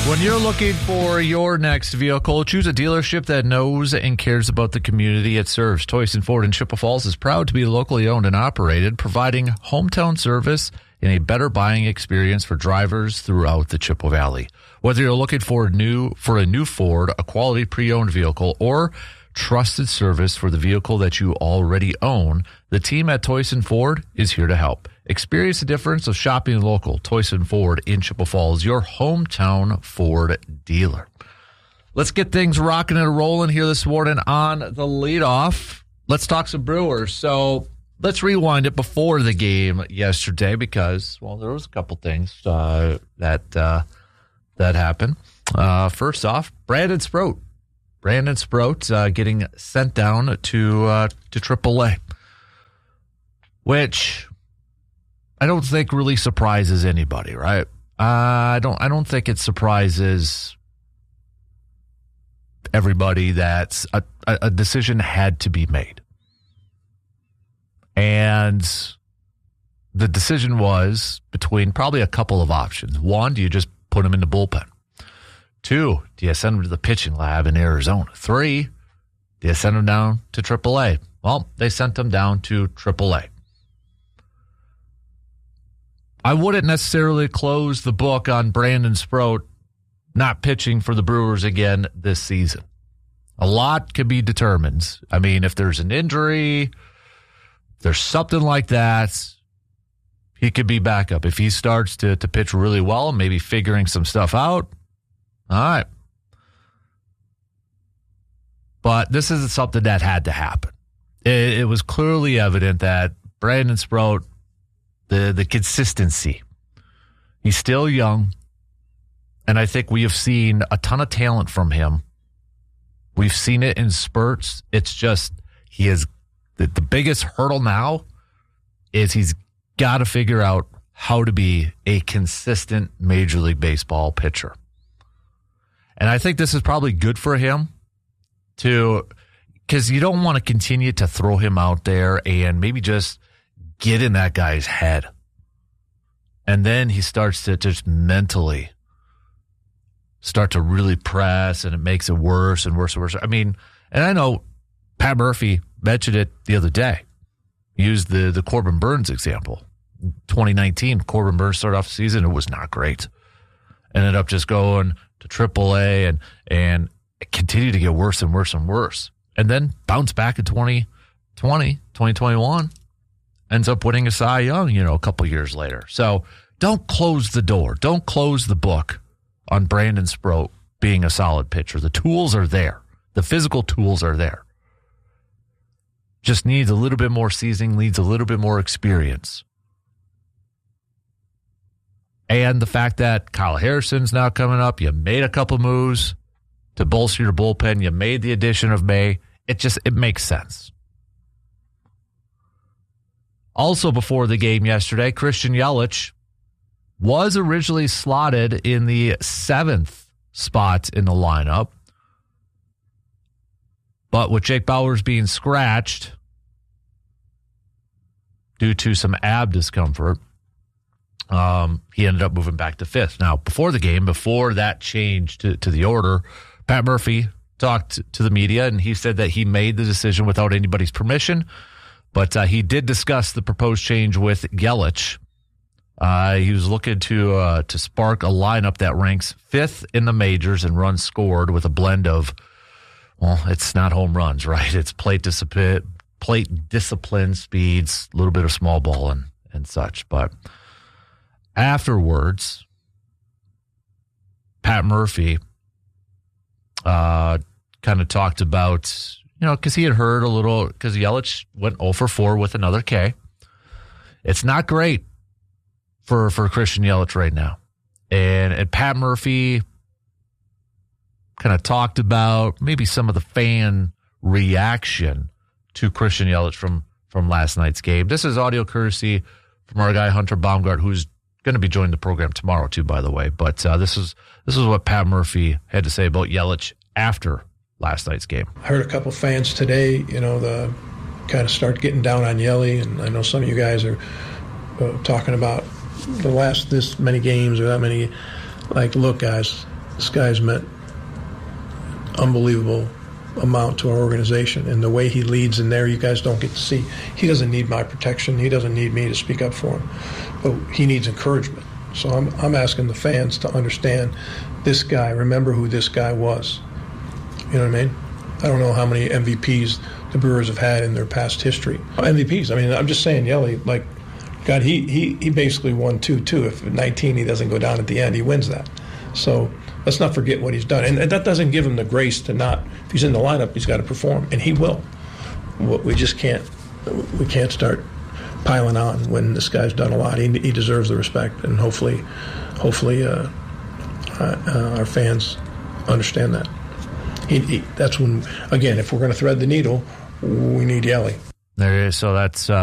When you're looking for your next vehicle, choose a dealership that knows and cares about the community it serves. Toyson Ford in Chippewa Falls is proud to be locally owned and operated, providing hometown service and a better buying experience for drivers throughout the Chippewa Valley. Whether you're looking for a new Ford, a quality pre-owned vehicle, or trusted service for the vehicle that you already own, the team at Toyson Ford is here to help. Experience the difference of shopping local. Toyson Ford in Chippewa Falls, your hometown Ford dealer. Let's get things rocking and rolling here this morning on the leadoff. Let's talk some Brewers. So let's rewind it before the game yesterday because, well, there was a couple things that happened. First off, Brandon Sproat getting sent down to AAA, which I don't think really surprises anybody, right? I don't think it surprises everybody that a decision had to be made. And the decision was between probably a couple of options. One, do you just put him in the bullpen? Two, do you send him to the pitching lab in Arizona? Three, do you send him down to AAA? Well, they sent him down to AAA. I wouldn't necessarily close the book on Brandon Sproat not pitching for the Brewers again this season. A lot can be determined. I mean, if there's an injury, if there's something like that, he could be back up. If he starts to pitch really well, maybe figuring some stuff out, all right. But this isn't something that had to happen. It was clearly evident that Brandon Sproat, the consistency, he's still young, and I think we have seen a ton of talent from him. We've seen it in spurts. It's just he is the biggest hurdle now is he's got to figure out how to be a consistent Major League Baseball pitcher. And I think this is probably good for him because you don't want to continue to throw him out there and maybe just get in that guy's head. And then he starts to just mentally start to really press, and it makes it worse and worse and worse. I mean, and I know Pat Murphy mentioned it the other day. He used the Corbin Burns example. In 2019, Corbin Burns started off the season. It was not great. Ended up just going to AAA and it continued to get worse and worse and worse. And then bounced back in 2021. Ends up winning a Cy Young, a couple years later. So don't close the door. Don't close the book on Brandon Sproat being a solid pitcher. The tools are there. The physical tools are there. Just needs a little bit more seasoning, needs a little bit more experience. And the fact that Kyle Harrison's now coming up, you made a couple moves to bolster your bullpen, you made the addition of May, it makes sense. Also before the game yesterday, Christian Yelich was originally slotted in the 7th spot in the lineup. But with Jake Bauers being scratched due to some ab discomfort, he ended up moving back to 5th. Now, before the game, before that change to the order, Pat Murphy talked to the media, and he said that he made the decision without anybody's permission. But he did discuss the proposed change with Yelich. He was looking to spark a lineup that ranks 5th in the majors in runs scored with a blend of, well, it's not home runs, right? It's plate discipline, speeds, a little bit of small ball and such. But afterwards, Pat Murphy kind of talked about, because he had heard a little, because Yelich went 0 for 4 with another K. It's not great for Christian Yelich right now. And Pat Murphy kind of talked about maybe some of the fan reaction to Christian Yelich from last night's game. This is audio courtesy from our guy Hunter Baumgart, who's going to be joining the program tomorrow too, by the way. But this is what Pat Murphy had to say about Yelich after last night's game. I heard a couple fans today, the kind of start getting down on Yelly, and I know some of you guys are talking about the last this many games or that many. Like, look, guys, This guy's meant unbelievable amount to our organization, and the way he leads in there, you guys don't get to see. He doesn't need my protection. He doesn't need me to speak up for him, but he needs encouragement. So I'm asking the fans to understand this guy. Remember who this guy was. You know what I mean? I don't know how many MVPs the Brewers have had in their past history. MVPs. I mean, I'm just saying, Yelly, like, God, he basically won 2-2. If at 19 he doesn't go down at the end, he wins that. So let's not forget what he's done. And that doesn't give him the grace to not, if he's in the lineup, he's got to perform, and he will. We just can't start piling on when this guy's done a lot. He deserves the respect, and hopefully our fans understand that. That's when, again, if we're going to thread the needle, we need Yelly. There is. So that's